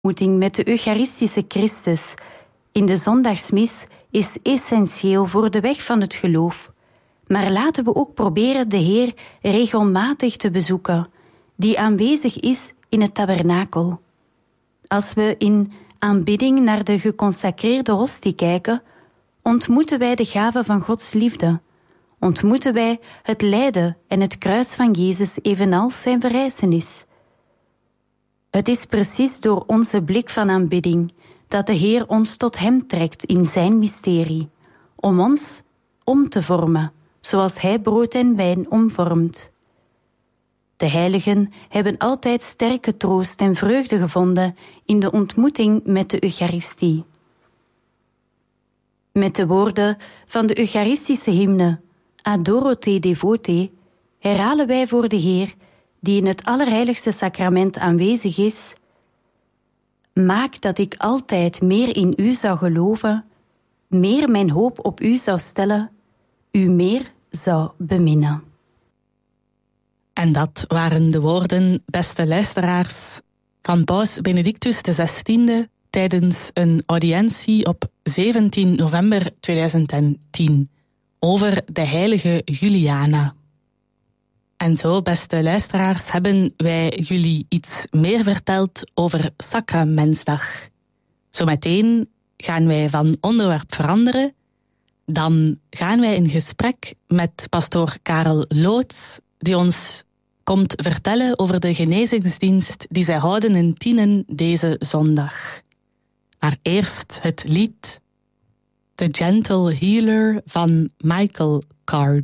ontmoeting met de Eucharistische Christus in de zondagsmis is essentieel voor de weg van het geloof. Maar laten we ook proberen de Heer regelmatig te bezoeken, die aanwezig is in het tabernakel. Als we in aanbidding naar de geconsacreerde hostie kijken, ontmoeten wij de gave van Gods liefde. Ontmoeten wij het lijden en het kruis van Jezus evenals zijn verrijzenis. Het is precies door onze blik van aanbidding dat de Heer ons tot Hem trekt in zijn mysterie, om ons om te vormen, zoals Hij brood en wijn omvormt. De heiligen hebben altijd sterke troost en vreugde gevonden in de ontmoeting met de Eucharistie. Met de woorden van de Eucharistische hymne Adoro te devote herhalen wij voor de Heer, die in het allerheiligste sacrament aanwezig is: maak dat ik altijd meer in u zou geloven, meer mijn hoop op u zou stellen, u meer zou beminnen. En dat waren de woorden, beste luisteraars, van paus Benedictus XVI tijdens een audiëntie op 17 november 2010 over de heilige Juliana. En zo, beste luisteraars, hebben wij jullie iets meer verteld over Sacramentsdag. Zometeen gaan wij van onderwerp veranderen. Dan gaan wij in gesprek met pastoor Karel Loots, die ons komt vertellen over de genezingsdienst die zij houden in Tienen deze zondag. Maar eerst het lied The Gentle Healer van Michael Card.